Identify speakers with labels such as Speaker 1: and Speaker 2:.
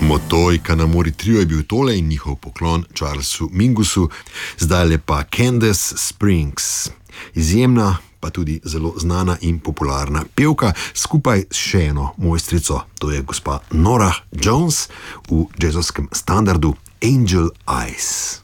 Speaker 1: Motoj Kanamori Trio je bil tole in njihov poklon Charlesu Mingussu, zdaj le pa Candace Springs. Izjemna, pa tudi zelo znana in popularna pevka, skupaj s še eno mojstrico, to je gospa Norah Jones v jazzovskem standardu Angel Eyes.